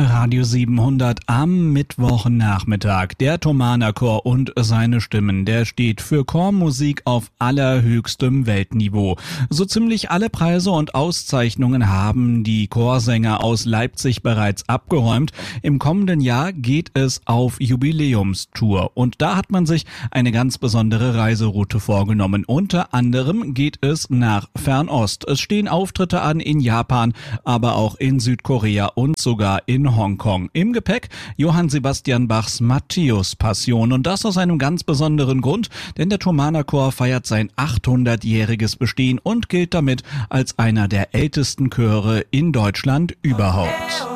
Radio 700 am Mittwochnachmittag. Der Thomaner Chor und seine Stimmen, der steht für Chormusik auf allerhöchstem Weltniveau. So ziemlich alle Preise und Auszeichnungen haben die Chorsänger aus Leipzig bereits abgeräumt. Im kommenden Jahr geht es auf Jubiläumstour und da hat man sich eine ganz besondere Reiseroute vorgenommen. Unter anderem geht es nach Fernost. Es stehen Auftritte an in Japan, aber auch in Südkorea und sogar in Hongkong. Im Gepäck Johann Sebastian Bachs Matthäus-Passion und das aus einem ganz besonderen Grund, denn der Thomaner Chor feiert sein 800-jähriges Bestehen und gilt damit als einer der ältesten Chöre in Deutschland überhaupt.